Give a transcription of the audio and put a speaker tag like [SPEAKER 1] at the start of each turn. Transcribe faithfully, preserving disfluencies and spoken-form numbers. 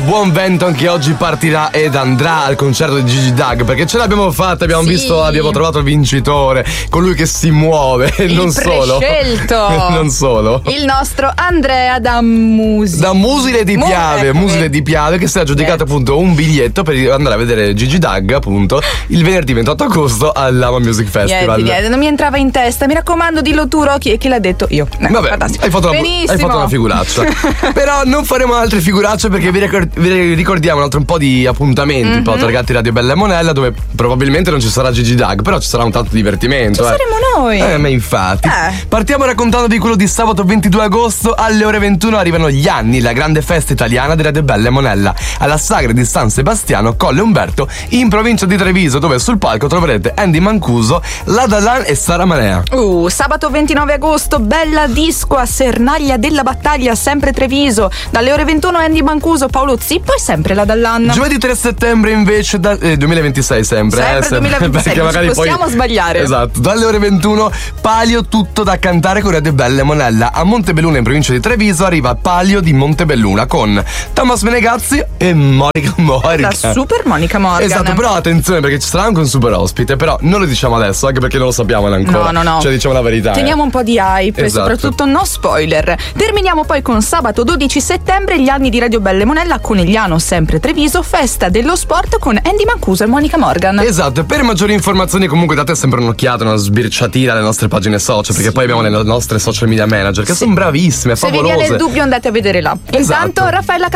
[SPEAKER 1] buon vento anche oggi partirà ed andrà al concerto di Gigi D'Ag, perché ce l'abbiamo fatta, abbiamo
[SPEAKER 2] sì.
[SPEAKER 1] visto, abbiamo trovato il vincitore, colui che si muove,
[SPEAKER 2] il
[SPEAKER 1] non solo. non solo.
[SPEAKER 2] Il nostro Andrea da Musi.
[SPEAKER 1] Da Musile di Piave,
[SPEAKER 2] ecco,
[SPEAKER 1] Musile di Piave, che si è aggiudicato appunto un biglietto per andare a vedere Gigi D'Ag appunto il venerdì ventotto agosto all'Ama Music Festival.
[SPEAKER 2] Niente, niente, non mi entrava in testa, mi raccomando, dillo tu, Rocky, e chi l'ha detto? Io. Eh,
[SPEAKER 1] Vabbè,
[SPEAKER 2] fantastico.
[SPEAKER 1] hai fatto, una, hai fatto una figuraccia. Però non faremo altre figuracce, perché vi, ricord- vi ricordiamo un altro un po' di appuntamenti, mm-hmm. per ragazzi Radio Bella e Monella, dove probabilmente non ci sarà Gigi D'Ag, però ci sarà un tanto divertimento.
[SPEAKER 2] Ci
[SPEAKER 1] eh.
[SPEAKER 2] saremo noi.
[SPEAKER 1] Eh, ma infatti.
[SPEAKER 2] Eh.
[SPEAKER 1] Partiamo raccontando di quello di sabato ventidue agosto alle ore ventuno. Arrivano gli anni, la grande festa italiana di Radio Bella e Monella alla sagra di San Sebastiano, Colle Umberto, in provincia di Treviso, dove sul palco troverete Andy Mancuso, Lada Lan e Sara Manea.
[SPEAKER 2] Uh, sabato ventinove agosto, bella disco a Sernaglia della Battaglia, sempre Treviso, dalle ore ventuno Andy Mancuso, Paolo Zippo e sempre Lada Lan.
[SPEAKER 1] Giovedì tre settembre invece da, eh, duemilaventisei sempre,
[SPEAKER 2] sempre,
[SPEAKER 1] eh, sempre
[SPEAKER 2] duemilaventisei,
[SPEAKER 1] perché
[SPEAKER 2] non
[SPEAKER 1] magari
[SPEAKER 2] ci possiamo
[SPEAKER 1] poi,
[SPEAKER 2] sbagliare.
[SPEAKER 1] Esatto, dalle ore ventuno Palio tutto da cantare con Radio Bella e Monella. A Montebelluna in provincia di Treviso arriva Palio di Montebelluna con Thomas Menegazzi e Monica Morgan.
[SPEAKER 2] La super Monica Morgan.
[SPEAKER 1] Esatto, però attenzione, perché ci sarà anche un super ospite, però non lo diciamo adesso, anche perché non lo sappiamo ancora.
[SPEAKER 2] No, no, no.
[SPEAKER 1] Cioè diciamo la verità.
[SPEAKER 2] Teniamo
[SPEAKER 1] eh.
[SPEAKER 2] un po' di hype,
[SPEAKER 1] Esatto.
[SPEAKER 2] e soprattutto no spoiler. Terminiamo poi con sabato dodici settembre, gli anni di Radio Bella e Monella a Conegliano, sempre Treviso, festa dello sport con Andy Mancuso e Monica Morgan.
[SPEAKER 1] Esatto, e per maggiori informazioni comunque date sempre un'occhiata, una sbirciatina alle nostre pagine social, perché
[SPEAKER 2] sì.
[SPEAKER 1] poi abbiamo le nostre social media manager che
[SPEAKER 2] sì.
[SPEAKER 1] sono bravissime,
[SPEAKER 2] Se
[SPEAKER 1] favolose.
[SPEAKER 2] vi viene il dubbio andate a vedere là.
[SPEAKER 1] Esatto.
[SPEAKER 2] Intanto Raffaella